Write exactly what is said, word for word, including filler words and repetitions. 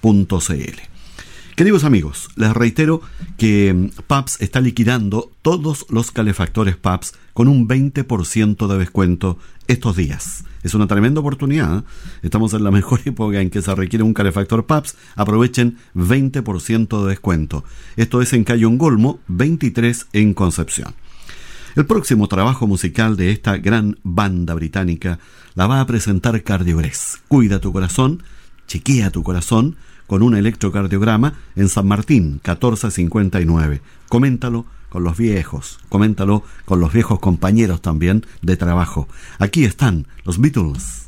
punto c l. Queridos amigos, les reitero que P A P S está liquidando todos los calefactores P A P S con un veinte por ciento de descuento estos días. Es una tremenda oportunidad, ¿eh? Estamos en la mejor época en que se requiere un calefactor P A P S. Aprovechen veinte por ciento de descuento. Esto es en Cayo Engolmo, veintitrés en Concepción. El próximo trabajo musical de esta gran banda británica la va a presentar Cardiogrés. Cuida tu corazón, chequea tu corazón con un electrocardiograma en San Martín, catorce cincuenta y nueve. Coméntalo con los viejos, coméntalo con los viejos compañeros también de trabajo. Aquí están los Beatles.